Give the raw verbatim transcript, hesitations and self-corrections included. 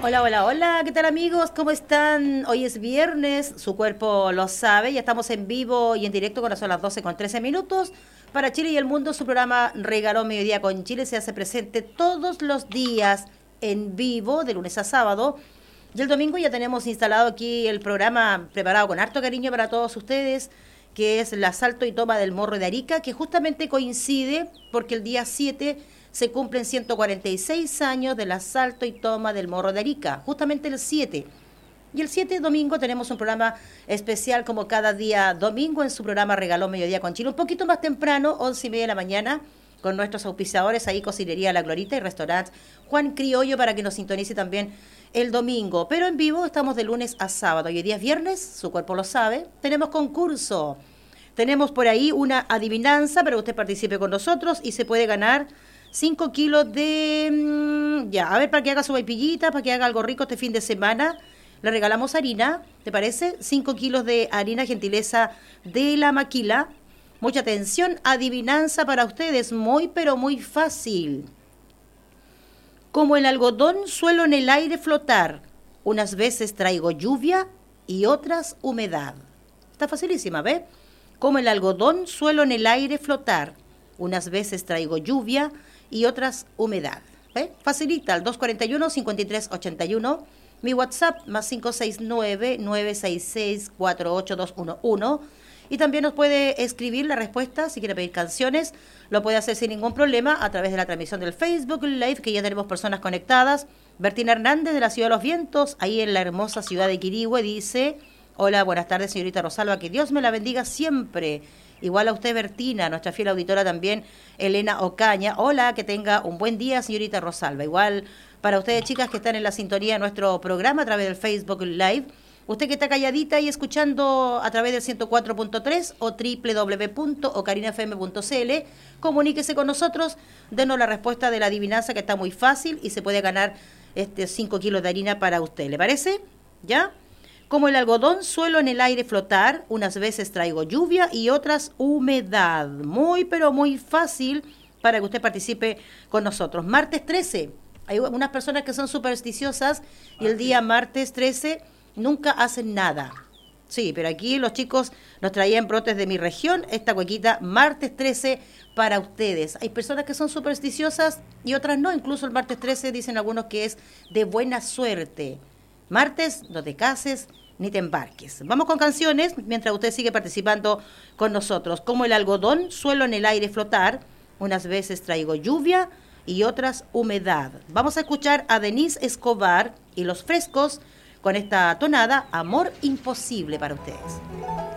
Hola, hola, hola, ¿qué tal amigos? ¿Cómo están? Hoy es viernes, su cuerpo lo sabe, ya estamos en vivo y en directo cuando son las doce con trece minutos. Para Chile y el mundo, su programa Regalón Mediodía con Chile se hace presente todos los días en vivo, de lunes a sábado. Y el domingo ya tenemos instalado aquí el programa preparado con harto cariño para todos ustedes, que es el asalto y toma del Morro de Arica, que justamente coincide porque el día siete se cumplen ciento cuarenta y seis años del asalto y toma del Morro de Arica, justamente el siete. Y el siete domingo tenemos un programa especial como cada día domingo en su programa Regalón Mediodía con Chile, un poquito más temprano, once y media de la mañana, con nuestros auspiciadores, ahí Cocinería La Glorita y Restaurante Juan Criollo para que nos sintonice también el domingo. Pero en vivo estamos de lunes a sábado y hoy día es viernes, su cuerpo lo sabe, tenemos concurso. Tenemos por ahí una adivinanza para que usted participe con nosotros y se puede ganar cinco kilos de... Mmm, ya, a ver, para que haga su vaipillita, para que haga algo rico este fin de semana. Le regalamos harina, ¿te parece? cinco kilos de harina, gentileza de La Maquila. Mucha atención, adivinanza para ustedes, muy pero muy fácil. Como el algodón suelo en el aire flotar, unas veces traigo lluvia y otras humedad. Está facilísima, ¿ve? Como el algodón suelo en el aire flotar, unas veces traigo lluvia y otras humedad. ¿Ve? Facilita, al dos cuatro uno, cinco tres ocho uno. Mi WhatsApp, más cinco seis nueve, nueve seis seis, cuatro ocho dos uno uno. Y también nos puede escribir la respuesta, si quiere pedir canciones, lo puede hacer sin ningún problema a través de la transmisión del Facebook Live, que ya tenemos personas conectadas. Bertina Hernández, de la Ciudad de los Vientos, ahí en la hermosa ciudad de Quirihue, dice: hola, buenas tardes, señorita Rosalba, que Dios me la bendiga siempre. Igual a usted, Bertina, nuestra fiel auditora también, Elena Ocaña. Hola, que tenga un buen día, señorita Rosalba. Igual para ustedes, chicas, que están en la sintonía de nuestro programa a través del Facebook Live. Usted que está calladita y escuchando a través del ciento cuatro punto tres o doble u doble u doble u punto ocarina f m punto c l, comuníquese con nosotros, denos la respuesta de la adivinanza, que está muy fácil y se puede ganar este cinco kilos de harina para usted. ¿Le parece? ¿Ya? Como el algodón suelo en el aire flotar, unas veces traigo lluvia y otras humedad. Muy, pero muy fácil para que usted participe con nosotros. Martes trece. Hay unas personas que son supersticiosas y el día martes trece nunca hacen nada. Sí, pero aquí los chicos nos traían brotes de mi región, esta cuequita martes trece para ustedes. Hay personas que son supersticiosas y otras no. Incluso el martes trece dicen algunos que es de buena suerte. Martes, no te cases ni te embarques. Vamos con canciones mientras usted sigue participando con nosotros. Como el algodón suelo en el aire flotar, unas veces traigo lluvia y otras humedad. Vamos a escuchar a Denise Escobar y Los Frescos con esta tonada, Amor Imposible, para ustedes.